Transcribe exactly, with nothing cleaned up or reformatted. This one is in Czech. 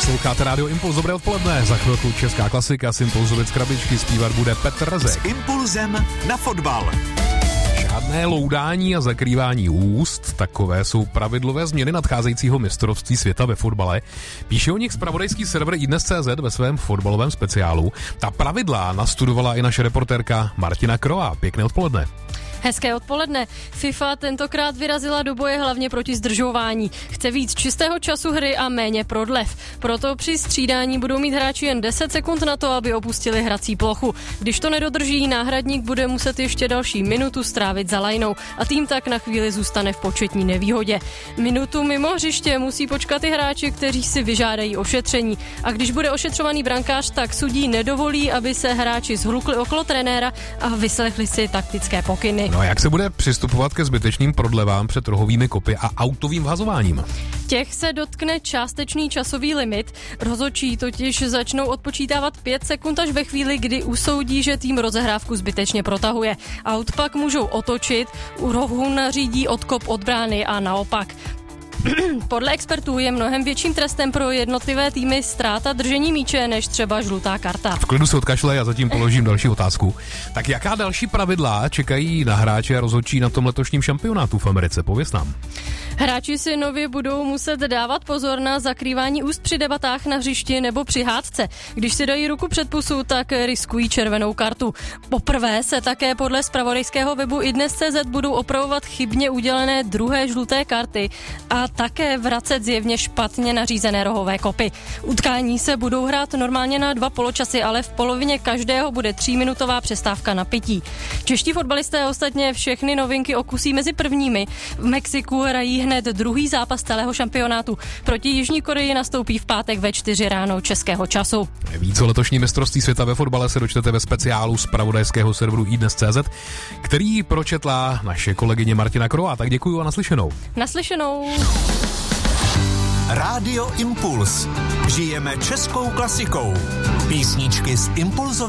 Posloucháte Rádio Impuls, dobré odpoledne. Za chvilku česká klasika, z Impulzovic krabičky zpívat bude Petr Rezek. S Impulzem na fotbal. Žádné loudání a zakrývání úst, takové jsou pravidlové změny nadcházejícího mistrovství světa ve fotbale. Píše o nich zpravodajský server iDnes tečka cé zet ve svém fotbalovém speciálu. Ta pravidla nastudovala i naše reportérka Martina Kroa. Pěkné odpoledne. Hezké odpoledne. FIFA tentokrát vyrazila do boje hlavně proti zdržování. Chce víc čistého času hry a méně prodlev. Proto při střídání budou mít hráči jen deset sekund na to, aby opustili hrací plochu. Když to nedodrží, náhradník bude muset ještě další minutu strávit za lajnou a tým tak na chvíli zůstane v početní nevýhodě. Minutu mimo hřiště musí počkat i hráči, kteří si vyžádají ošetření. A když bude ošetřovaný brankář, tak sudí nedovolí, aby se hráči zhlukli okolo trenéra a vyslechli si taktické pokyny. No a jak se bude přistupovat ke zbytečným prodlevám před rohovými kopy a autovým vhazováním? Těch se dotkne částečný časový limit. Rozhodčí totiž začnou odpočítávat pět sekund až ve chvíli, kdy usoudí, že tým rozehrávku zbytečně protahuje. Aut pak můžou otočit, u rohu nařídí odkop od brány a naopak. Podle expertů je mnohem větším trestem pro jednotlivé týmy ztráta držení míče než třeba žlutá karta. V klidu se odkašle, já zatím položím další otázku. Tak jaká další pravidla čekají na hráče a rozhodčí na tom letošním šampionátu v Americe? Pověz nám. Hráči si nově budou muset dávat pozor na zakrývání úst při debatách na hřišti nebo při hádce. Když si dají ruku před pusu, tak riskují červenou kartu. Poprvé se také podle zpravodajského webu iDnes tečka cé zet budou opravovat chybně udělené druhé žluté karty a také vracet zjevně špatně nařízené rohové kopy. Utkání se budou hrát normálně na dva poločasy, ale v polovině každého bude tříminutová přestávka na pití. Čeští fotbalisté ostatně všechny novinky okusí mezi prvními. V Mexiku hrají hned druhý zápas celého šampionátu. Proti Jižní Koreji nastoupí v pátek ve čtyři ráno českého času. Víc o letošní mistrovství světa ve fotbale se dočtete ve speciálu zpravodajského serveru iDnes tečka cé zet, který pročetla naše kolegyně Martina Kroa. Tak děkuju a naslyšenou. Naslyšenou. Rádio Impuls. Žijeme českou klasikou. Písničky z Impulzu.